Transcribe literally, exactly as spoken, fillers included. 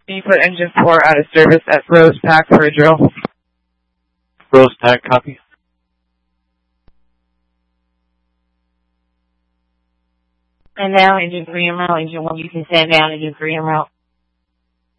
Can you put engine four out of service at Rose Pack for a drill? Rose Pack, copy. And now engine three en route, engine one, you can stand down, engine three en route.